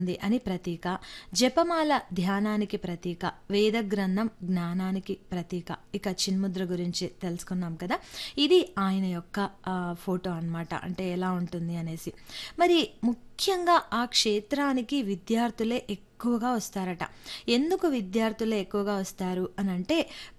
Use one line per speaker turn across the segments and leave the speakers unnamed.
అని ప్రతీక. జపమాల ధ్యానానికి ప్రతీక. వేదగ్రంథం జ్ఞానానికి ప్రతీక. ఇక చిన్ముద్ర గురించి తెలుసుకున్నాం కదా! ఇది ఆయన యొక్క ఫోటో అన్నమాట. అంటే ఎలా ఉంటుంది అనేసి. మరి ముఖ్యంగా ఆ క్షేత్రానికి విద్యార్థులే ఎక్కువగా వస్తారట. ఎందుకు విద్యార్థులే ఎక్కువగా వస్తారు అనంటే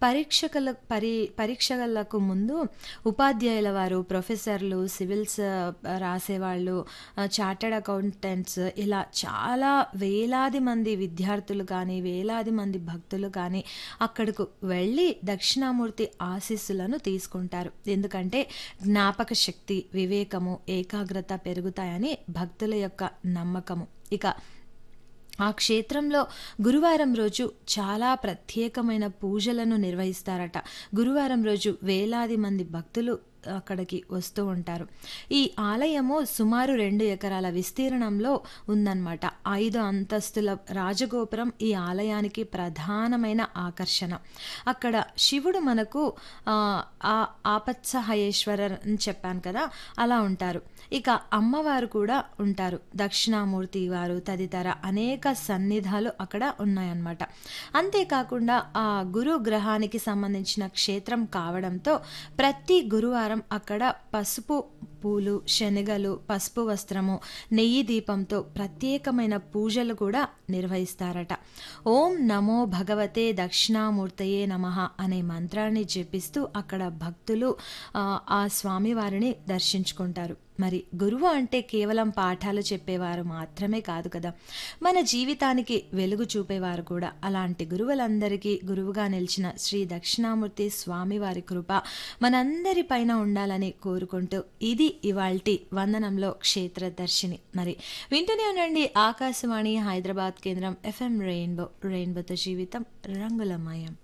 పరీక్షలకు ముందు ఉపాధ్యాయుల వారు, ప్రొఫెసర్లు, సివిల్స్ రాసేవాళ్ళు, చార్టర్డ్ అకౌంటెంట్స్ ఇలా చాలా వేలాది మంది విద్యార్థులు కానీ, వేలాది మంది భక్తులు కానీ అక్కడకు వెళ్ళి దక్షిణామూర్తి ఆశీస్సులను తీసుకుంటారు. ఎందుకంటే జ్ఞాపక శక్తి, వివేకము, ఏకాగ్రత పెరుగుతాయని భక్తుల యొక్క నమ్మకము. ఇక ఆ క్షేత్రంలో గురువారం రోజు చాలా ప్రత్యేకమైన పూజలను నిర్వహిస్తారట. గురువారం రోజు వేలాది మంది భక్తులు అక్కడికి వస్తూ ఉంటారు. ఈ ఆలయము సుమారు 2 ఎకరాల విస్తీర్ణంలో ఉందన్నమాట. 5 అంతస్తుల రాజగోపురం ఈ ఆలయానికి ప్రధానమైన ఆకర్షణ. అక్కడ శివుడు మనకు ఆపత్సహాయేశ్వర అని చెప్పాను కదా, అలా ఉంటారు. ఇక అమ్మవారు కూడా ఉంటారు, దక్షిణామూర్తి వారు తదితర అనేక సన్నిధాలు అక్కడ ఉన్నాయన్నమాట. అంతేకాకుండా ఆ గురు గ్రహానికి సంబంధించిన క్షేత్రం కావడంతో ప్రతి గురువారం అక్కడ పసుపు పూలు, శనగలు, పసుపు వస్త్రము, నెయ్యి దీపంతో ప్రత్యేకమైన పూజలు కూడా నిర్వహిస్తారట. ఓం నమో భగవతే దక్షిణామూర్తయే నమః అనే మంత్రాన్ని జపిస్తూ అక్కడ భక్తులు ఆ స్వామివారిని దర్శించుకుంటారు. మరి గురువు అంటే కేవలం పాఠాలు చెప్పేవారు మాత్రమే కాదు కదా, మన జీవితానికి వెలుగు చూపేవారు కూడా. అలాంటి గురువులందరికీ గురువుగా నిలిచిన శ్రీ దక్షిణామూర్తి స్వామివారి కృప మనందరి పైన ఉండాలని కోరుకుంటూ ఇది ఇవాల్టి వందనంలో క్షేత్రదర్శిని. మరి వింటూనే ఉండండి ఆకాశవాణి హైదరాబాద్ కేంద్రం FM రెయిన్బోతో జీవితం రంగులమయం.